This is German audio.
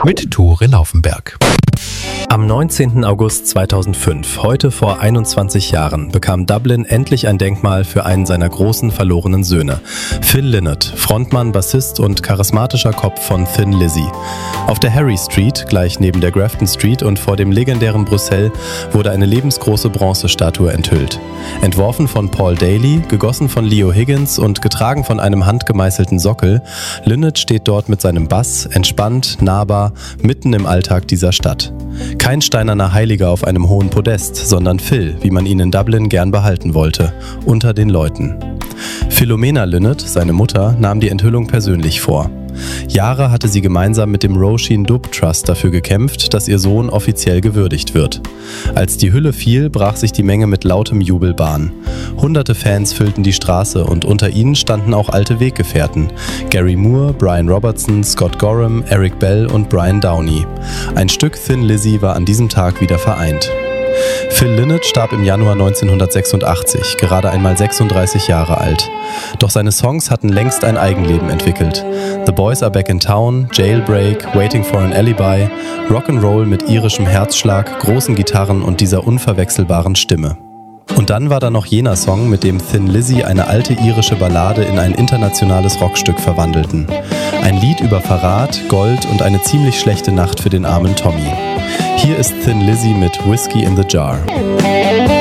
mit Tore Laufenberg. Am 19. August 2005, heute vor 21 Jahren, bekam Dublin endlich ein Denkmal für einen seiner großen verlorenen Söhne. Phil Lynott, Frontmann, Bassist und charismatischer Kopf von Thin Lizzy. Auf der Harry Street, gleich neben der Grafton Street und vor dem legendären Bruxelles, wurde eine lebensgroße Bronzestatue enthüllt. Entworfen von Paul Daly, gegossen von Leo Higgins und getragen von einem handgemeißelten Sockel, Lynott steht dort mit seinem Bass, entspannt, nahbar, mitten im Alltag dieser Stadt. Kein steinerner Heiliger auf einem hohen Podest, sondern Phil, wie man ihn in Dublin gern behalten wollte, unter den Leuten. Philomena Lynott, seine Mutter, nahm die Enthüllung persönlich vor. Jahre hatte sie gemeinsam mit dem Roisin Dubh Trust dafür gekämpft, dass ihr Sohn offiziell gewürdigt wird. Als die Hülle fiel, brach sich die Menge mit lautem Jubel Bahn. Hunderte Fans füllten die Straße und unter ihnen standen auch alte Weggefährten. Gary Moore, Brian Robertson, Scott Gorham, Eric Bell und Brian Downey. Ein Stück Thin Lizzy war an diesem Tag wieder vereint. Phil Lynott starb im Januar 1986, gerade einmal 36 Jahre alt. Doch seine Songs hatten längst ein Eigenleben entwickelt. The Boys Are Back in Town, Jailbreak, Waiting for an Alibi, Rock'n'Roll mit irischem Herzschlag, großen Gitarren und dieser unverwechselbaren Stimme. Und dann war da noch jener Song, mit dem Thin Lizzy eine alte irische Ballade in ein internationales Rockstück verwandelten. Ein Lied über Verrat, Gold und eine ziemlich schlechte Nacht für den armen Tommy. Hier ist Thin Lizzy mit Whiskey in the Jar.